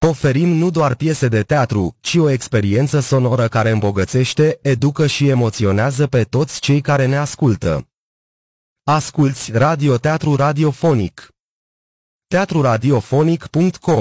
Oferim nu doar piese de teatru, ci o experiență sonoră care îmbogățește, educă și emoționează pe toți cei care ne ascultă. Asculți radioteatru radiofonic. teatruradiofonic.com